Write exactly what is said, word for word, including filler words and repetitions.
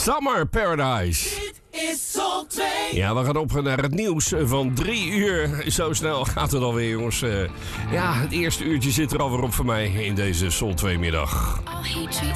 Summer Paradise. Dit is Soul twee. Ja, we gaan op naar het nieuws van drie uur. Zo snel gaat het alweer, jongens. Uh, ja, het eerste uurtje zit er alweer op voor mij in deze Soul twee middag.